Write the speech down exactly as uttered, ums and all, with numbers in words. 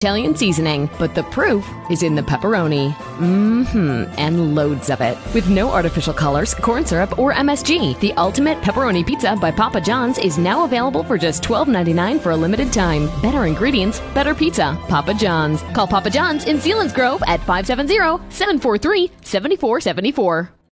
Italian seasoning, but the proof is in the pepperoni. Mmm-hmm, and loads of it. With no artificial colors, corn syrup, or M S G, the ultimate pepperoni pizza by Papa John's is now available for just twelve ninety-nine for a limited time. Better ingredients, better pizza. Papa John's. Call Papa John's in Selinsgrove at five seven zero, seven four three, seven four seven four.